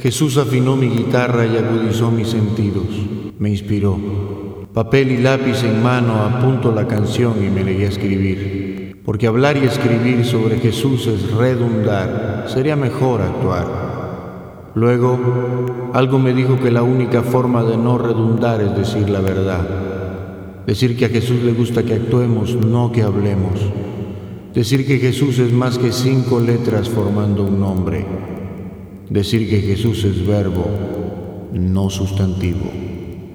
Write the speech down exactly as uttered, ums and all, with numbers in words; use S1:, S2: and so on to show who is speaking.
S1: Jesús afinó mi guitarra y agudizó mis sentidos. Me inspiró. Papel y lápiz en mano apunto la canción y me negué a escribir. Porque hablar y escribir sobre Jesús es redundar, sería mejor actuar. Luego, algo me dijo que la única forma de no redundar es decir la verdad. Decir que a Jesús le gusta que actuemos, no que hablemos. Decir que Jesús es más que cinco letras formando un nombre. Decir que Jesús es verbo, no sustantivo.